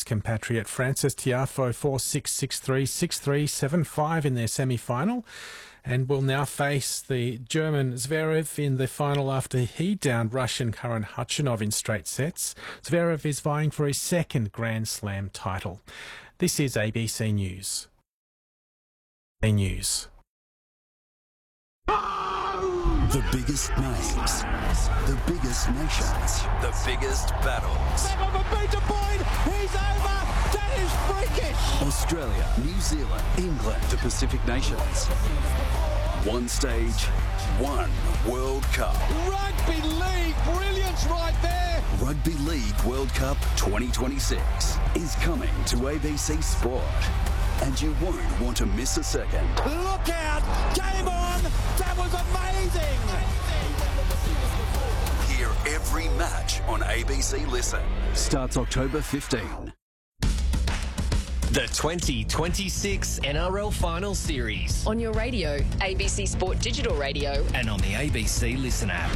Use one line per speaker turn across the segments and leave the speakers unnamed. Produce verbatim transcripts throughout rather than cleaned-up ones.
ex-compatriot Frances Tiafoe four six, six three, six three, seven five in their semi-final, and will now face the German Zverev in the final after he downed Russian Karen Khachanov in straight sets. Zverev is vying for his second Grand Slam title. This is A B C News. A News.
The biggest names, the biggest nations, the biggest battles.
Back on the beat point, he's over, that is freakish!
Australia, New Zealand, England, the Pacific Nations. One stage, one World Cup.
Rugby League, brilliance right there!
Rugby League World Cup twenty twenty-six is coming to A B C Sport. And you won't want to miss a second.
Look out! Game on! That was amazing!
Hear every match on A B C Listen. Starts October fifteenth.
The twenty twenty-six N R L Final Series.
On your radio, A B C Sport Digital Radio.
And on the A B C Listen app.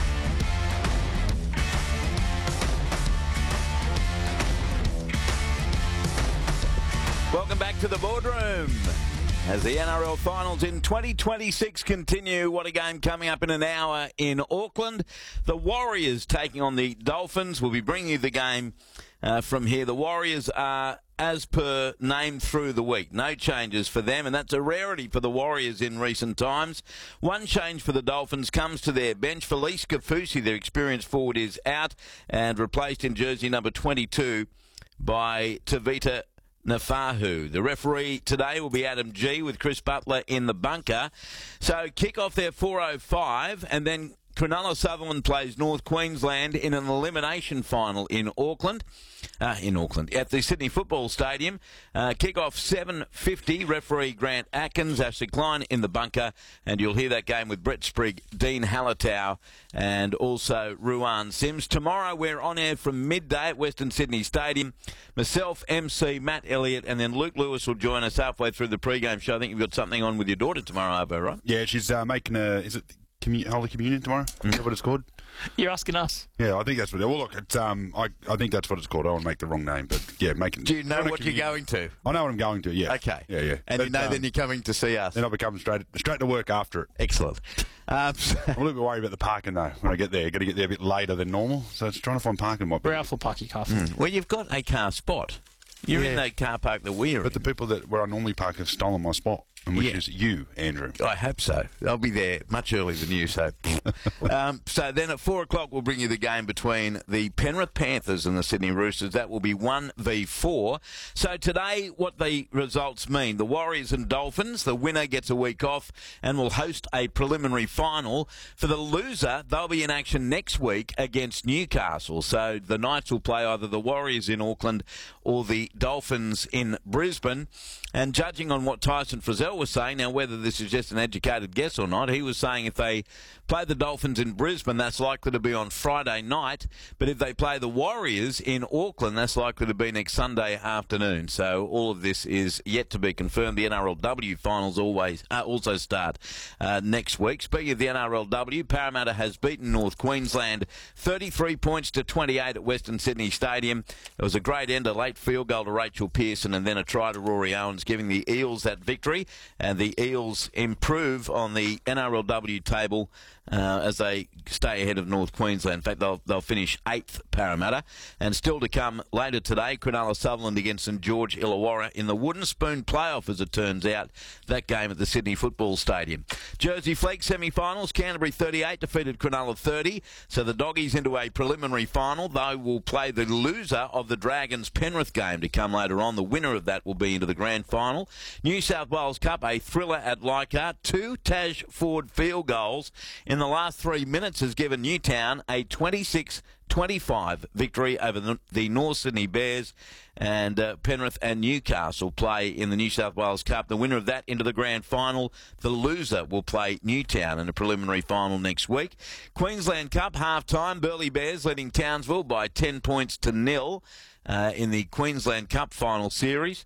Welcome back to the boardroom as the N R L Finals in twenty twenty-six continue. What a game coming up in an hour in Auckland. The Warriors taking on the Dolphins. We'll be bringing you the game uh, from here. The Warriors are, as per, named through the week. No changes for them, and that's a rarity for the Warriors in recent times. One change for the Dolphins comes to their bench. Felice Kafusi, their experienced forward, is out and replaced in jersey number twenty-two by Tavita Nafahu. The referee today will be Adam G with Chris Butler in the bunker. So kick off their four oh five, and then Cronulla Sutherland plays North Queensland in an elimination final in Auckland. Uh, in Auckland, at the Sydney Football Stadium. Uh, kick-off seven fifty, referee Grant Atkins, Ashley Klein in the bunker, and you'll hear that game with Brett Sprigg, Dean Hallertau, and also Ruan Sims. Tomorrow we're on air from midday at Western Sydney Stadium. Myself, M C, Matt Elliott, and then Luke Lewis will join us halfway through the pre-game show. I think you've got something on with your daughter tomorrow over, right?
Yeah, she's uh, making a, is it commun- Holy Communion tomorrow? Mm. Is that what it's called?
You're asking us.
Yeah, I think that's what. Well, look, it's um, I, I think that's what it's called. I won't make the wrong name, but yeah, making.
Do you know what you're going to?
I know what I'm going to. Yeah.
Okay.
Yeah, yeah.
And
but,
you know,
um,
then you're coming to see us.
Then I'll be coming straight straight to work after it.
Excellent. Um,
I'm a little bit worried about the parking though. When I get there, got to get there a bit later than normal, so it's trying to find parking. Might be.
We're out for parking car.
Mm. Well, you've got a car spot. You're
yeah.
in that car park that we're in.
But the people that where I normally park have stolen my spot, and which
yeah.
is you, Andrew.
I hope so. I'll be there much earlier than you, so. um, so then at four o'clock we'll bring you the game between the Penrith Panthers and the Sydney Roosters. That will be one v four. So today, what the results mean. The Warriors and Dolphins, the winner gets a week off and will host a preliminary final. For the loser, they'll be in action next week against Newcastle. So the Knights will play either the Warriors in Auckland or the Dolphins in Brisbane. And judging on what Tyson Frizzell was saying, now whether this is just an educated guess or not, he was saying if they play the Dolphins in Brisbane, that's likely to be on Friday night. But if they play the Warriors in Auckland, that's likely to be next Sunday afternoon. So all of this is yet to be confirmed. The N R L W finals always uh, also start uh, next week. Speaking of the N R L W, Parramatta has beaten North Queensland thirty-three points to twenty-eight at Western Sydney Stadium. It was a great end, a late field goal to Rachel Pearson and then a try to Rory Owens, giving the Eels that victory. And the Eels improve on the N R L W table uh, as they stay ahead of North Queensland. In fact, they'll, they'll finish eighth, Parramatta. And still to come later today, Cronulla Sutherland against St George Illawarra in the Wooden Spoon playoff, as it turns out, that game at the Sydney Football Stadium. Jersey Flegg semi-finals, Canterbury thirty-eight defeated Cronulla thirty. So the Doggies into a preliminary final. They will play the loser of the Dragons Penrith game to come later on. The winner of that will be into the grand final. New South Wales Cup, a thriller at Leichhardt. Two Taj Ford field goals in the last three minutes has given Newtown a twenty-six twenty-five victory over the, the North Sydney Bears. And uh, Penrith and Newcastle play in the New South Wales Cup. The winner of that into the grand final. The loser will play Newtown in a preliminary final next week. Queensland Cup, half-time. Burleigh Bears leading Townsville by ten points to nil uh, in the Queensland Cup final series.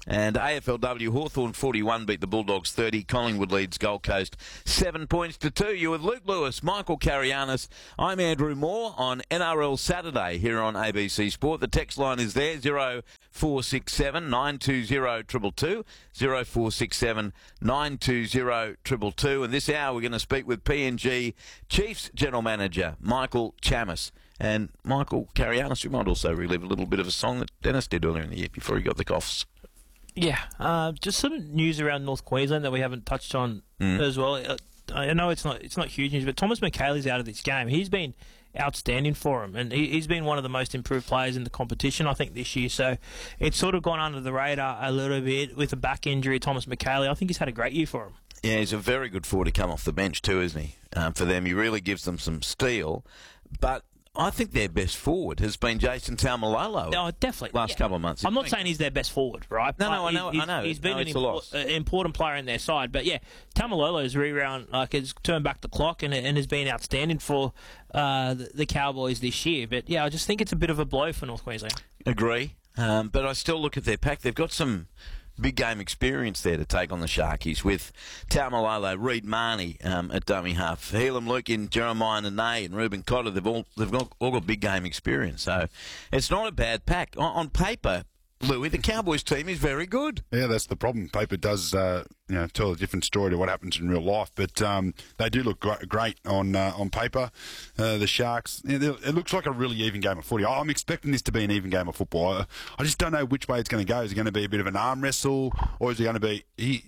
And A F L W Hawthorn forty-one beat the Bulldogs thirty. Collingwood leads Gold Coast seven points to two. You're with Luke Lewis, Michael Carianis. I'm Andrew Moore on N R L Saturday here on A B C Sport. The text line is there, zero four six seven nine two zero two two two, zero four six seven nine two zero two two two. And this hour we're going to speak with P N G Chiefs General Manager Michael Chammas. And Michael Carianis, we might also relive a little bit of a song that Dennis did earlier in the year before he got the coughs.
Yeah, uh, just some news around North Queensland that we haven't touched on mm. as well. Uh, I know it's not it's not huge news, but Thomas McHaley's out of this game. He's been outstanding for him, and he, he's been one of the most improved players in the competition, I think, this year. So it's sort of gone under the radar a little bit with a back injury. Thomas McHaley, I think he's had a great year for him.
Yeah, he's a very good forward to come off the bench too, isn't he? Um, for them, he really gives them some steel, but I think their best forward has been Jason Taumalolo.
Oh, definitely.
Last
yeah.
couple of months.
I'm not saying he's their best forward, right?
No,
but
no, I know.
He's,
I know.
He's been
no,
an impor- uh, important player in their side. But yeah, Taumalolo's re-round, like, has turned back the clock and, and has been outstanding for uh, the, the Cowboys this year. But yeah, I just think it's a bit of a blow for North Queensland.
Agree. Um, but I still look at their pack. They've got some big game experience there to take on the Sharkies with Taumalolo, Reid Marnie um, at dummy half, Helam Lukin, Jeremiah Nene and Ruben Cotter. They've all they've got, all got big game experience, so it's not a bad pack on, on paper. Louis, the Cowboys team is very good.
Yeah, that's the problem. Paper does, uh, you know, tell a different story to what happens in real life. But um, they do look great on uh, on paper. Uh, the Sharks, you know, it looks like a really even game of footy. I'm expecting this to be an even game of football. I, I just don't know which way it's going to go. Is it going to be a bit of an arm wrestle, or is it going to be? He...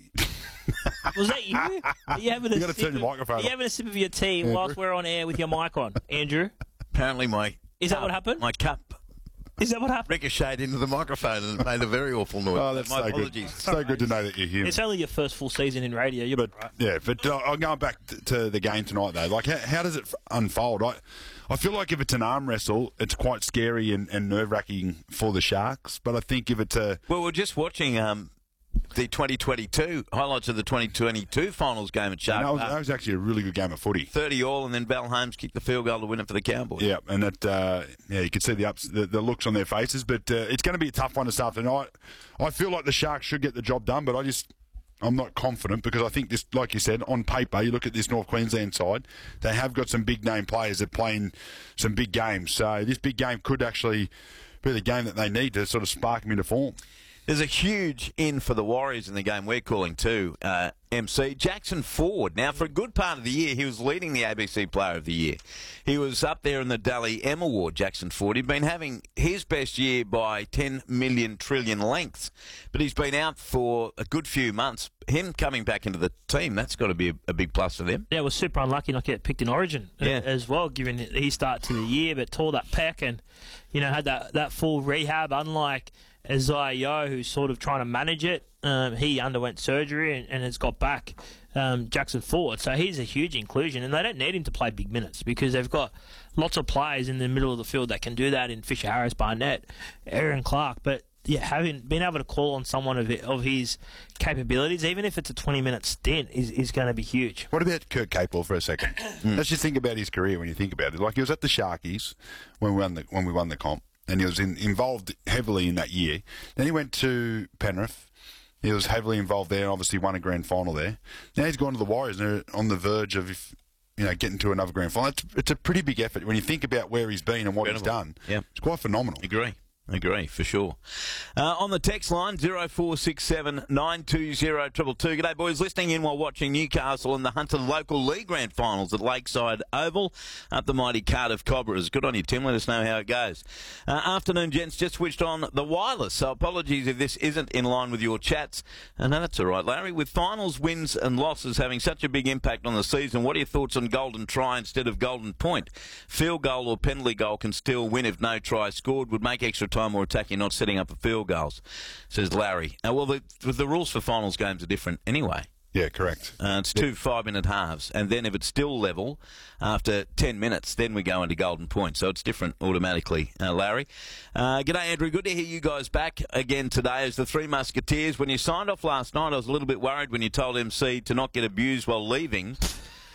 Was that you? Are you having a
you got to turn
of,
your microphone.
Are you having a sip of your tea Andrew? Whilst we're on air with your mic on, Andrew?
Apparently, my
is that what happened?
My cup.
Is that what happened?
Ricocheted into the microphone and made a very awful noise.
Oh, that's
My
so
apologies.
good. So good to know that you're here.
It's only your first full season in radio. You're
but,
right.
Yeah, but uh, I'm going back to, to the game tonight, though. Like, how, how does it f- unfold? I, I feel like if it's an arm wrestle, it's quite scary and, and nerve-wracking for the Sharks. But I think if it's a...
Well, we're just watching... Um, the twenty twenty-two highlights of the twenty twenty-two finals game at Shark
that, was,
Park.
that was actually a really good game of footy.
thirty all, and then Val Holmes kicked the field goal to win it for the Cowboys.
Yeah, and that uh, yeah, you could see the ups, the, the looks on their faces. But uh, it's going to be a tough one this afternoon. I, I feel like the Sharks should get the job done, but I just I'm not confident because I think this, like you said, on paper, you look at this North Queensland side, they have got some big name players that play in some big games. So this big game could actually be the game that they need to sort of spark them into form.
There's a huge in for the Warriors in the game we're calling too, uh, M C. Jackson Ford. Now, for a good part of the year, he was leading the A B C Player of the Year. He was up there in the Dally M Award, Jackson Ford. He'd been having his best year by ten million trillion lengths, but he's been out for a good few months. Him coming back into the team, that's got to be a, a big plus for them.
Yeah, was super unlucky not to get picked in Origin
yeah.
as well, given his start to the year, but tore that pec and, you know, had that, that full rehab, unlike Isaiah Yeo, who's sort of trying to manage it. Um, he underwent surgery and, and has got back um, Jackson Ford. So he's a huge inclusion, and they don't need him to play big minutes because they've got lots of players in the middle of the field that can do that in Fisher Harris, Barnett, Aaron Clark. But yeah, having been able to call on someone of of his capabilities, even if it's a twenty-minute stint, is, is going to be huge.
What about Kurt Capewell for a second? Let's just think about his career when you think about it. Like, he was at the Sharkies when we won the, when we won the comp. And he was in, involved heavily in that year. Then he went to Penrith. He was heavily involved there and obviously won a grand final there. Now he's gone to the Warriors and they're on the verge of, if, you know, getting to another grand final. It's, it's a pretty big effort when you think about where he's been and what
Incredible.
he's done.
Yeah.
It's quite phenomenal.
Agree. Agree, for sure. Uh, on the text line, zero four six seven nine two zero two two two. G'day, boys. Listening in while watching Newcastle and the Hunter Local League Grand Finals at Lakeside Oval up the mighty Cardiff Cobras. Good on you, Tim. Let us know how it goes. Uh, afternoon, gents. Just switched on the wireless, so apologies if this isn't in line with your chats. Uh, no, that's all right, Larry. With finals wins and losses having such a big impact on the season, what are your thoughts on golden try instead of golden point? Field goal or penalty goal can still win if no try scored. Would make extra time or attacking, not setting up for field goals, says Larry. Uh, well, the, the rules for finals games are different anyway.
Yeah, correct.
Uh, it's two five-minute halves, and then if it's still level after ten minutes, then we go into golden point. So it's different automatically, uh, Larry. Uh, g'day, Andrew. Good to hear you guys back again today as the Three Musketeers. When you signed off last night, I was a little bit worried when you told M C to not get abused while leaving.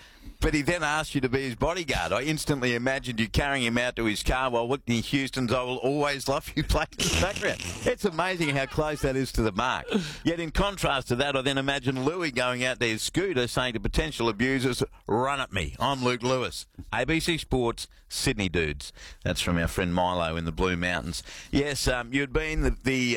but he then asked you to be his bodyguard. I instantly imagined you carrying him out to his car while Whitney Houston's "I Will Always Love You" played in the background. It's amazing how close that is to the mark. Yet in contrast to that, I then imagine Louis going out to his scooter saying to potential abusers, "Run at me. I'm Luke Lewis." A B C Sports, Sydney Dudes. That's from our friend Milo in the Blue Mountains. Yes, um, you'd been the... the